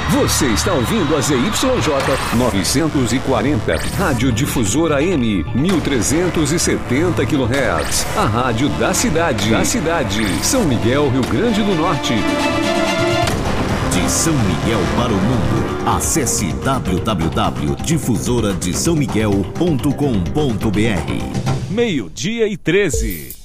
Você está ouvindo a ZYJ 940, Rádio Difusora AM, 1370 kHz. A rádio da cidade. São Miguel, Rio Grande do Norte. De São Miguel para o mundo, acesse www.difusoradesaomiguel.com.br. 12:13.